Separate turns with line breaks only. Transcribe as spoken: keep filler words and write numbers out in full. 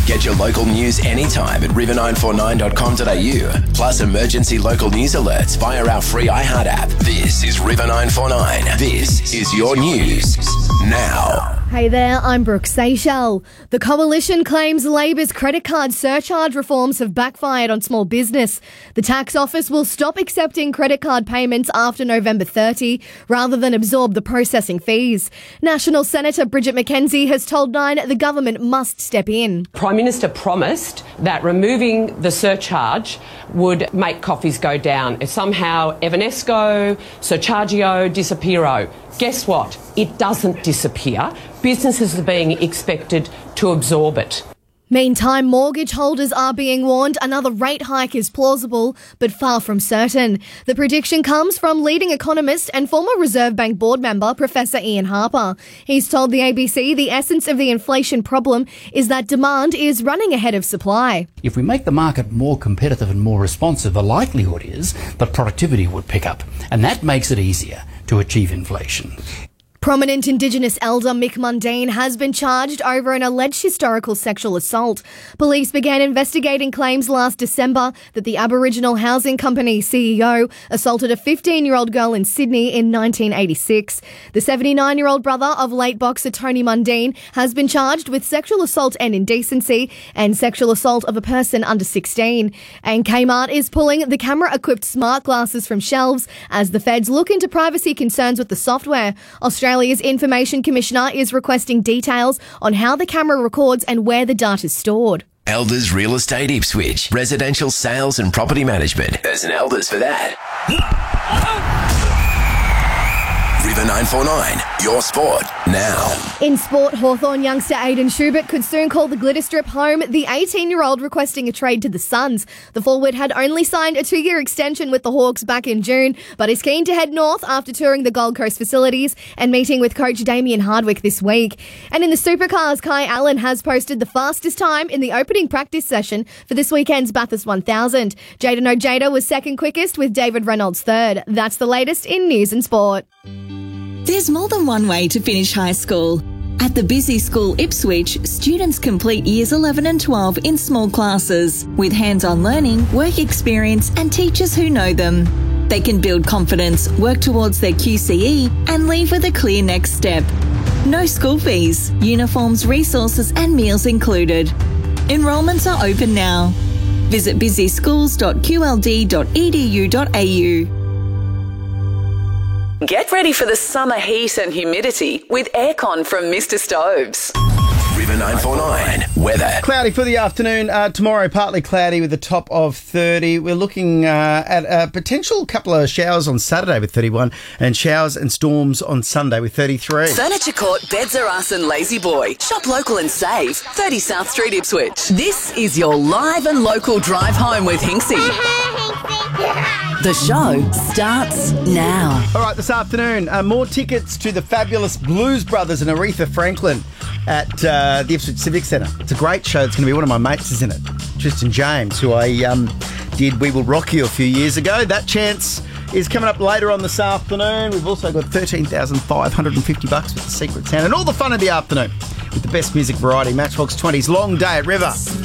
Get your local news anytime at river nine four nine dot com dot a u. Plus emergency local news alerts via our free iHeart app. This is River nine four nine. This is your news now.
Hey there, I'm Brooke Seychelles. The Coalition claims Labor's credit card surcharge reforms have backfired on small business. The tax office will stop accepting credit card payments after November thirtieth rather than absorb the processing fees. National Senator Bridget McKenzie has told Nine the government must step in.
Prime Minister promised that removing the surcharge would make coffees go down. Somehow Evanesco, Surchargio, Disappearo. Guess what? It doesn't disappear. Businesses are being expected to absorb it.
Meantime, mortgage holders are being warned another rate hike is plausible, but far from certain. The prediction comes from leading economist and former Reserve Bank board member Professor Ian Harper. He's told the A B C the essence of the inflation problem is that demand is running ahead of supply.
If we make the market more competitive and more responsive, the likelihood is that productivity would pick up, and that makes it easier to achieve inflation.
Prominent Indigenous elder Mick Mundine has been charged over an alleged historical sexual assault. Police began investigating claims last December that the Aboriginal Housing Company C E O assaulted a fifteen-year-old girl in Sydney in nineteen eighty-six. The seventy-nine-year-old brother of late boxer Tony Mundine has been charged with sexual assault and indecency and sexual assault of a person under sixteen. And Kmart is pulling the camera-equipped smart glasses from shelves as the feds look into privacy concerns with the software. Australia Australia's Information Commissioner is requesting details on how the camera records and where the data is stored.
Elders Real Estate Ipswich. Residential sales and property management. There's an Elders for that. River nine four nine, your sport now.
In sport, Hawthorn youngster Aidan Schubert could soon call the glitter strip home, the eighteen-year-old requesting a trade to the Suns. The forward had only signed a two-year extension with the Hawks back in June, but is keen to head north after touring the Gold Coast facilities and meeting with coach Damien Hardwick this week. And in the supercars, Kai Allen has posted the fastest time in the opening practice session for this weekend's Bathurst one thousand. Jayden Ojeda was second quickest with David Reynolds third. That's the latest in news and sport.
There's more than one way to finish high school. At the Busy School Ipswich, students complete years eleven and twelve in small classes with hands-on learning, work experience and teachers who know them. They can build confidence, work towards their Q C E and leave with a clear next step. No school fees, uniforms, resources and meals included. Enrolments are open now. Visit busy schools dot q l d dot e d u dot a u.
Get ready for the summer heat and humidity with aircon from Mister Stoves.
River nine four nine, weather.
Cloudy for the afternoon. Uh, tomorrow, partly cloudy with a top of thirty. We're looking uh, at a potential couple of showers on Saturday with thirty-one and showers and storms on Sunday with thirty-three.
Furniture Court, Beds Are Us and Lazy Boy. Shop local and save. thirty South Street, Ipswich. This is your live and local drive home with Hinksy. The show starts now.
All right, this afternoon, uh, more tickets to the fabulous Blues Brothers and Aretha Franklin at uh, the Ipswich Civic Centre. It's a great show. It's going to be one of my mates is in it, Tristan James, who I um, did We Will Rock You a few years ago. That chance is coming up later on this afternoon. We've also got thirteen thousand five hundred fifty bucks with the Secret Santa and all the fun of the afternoon with the best music variety, Matchbox twenty's Long Day at River.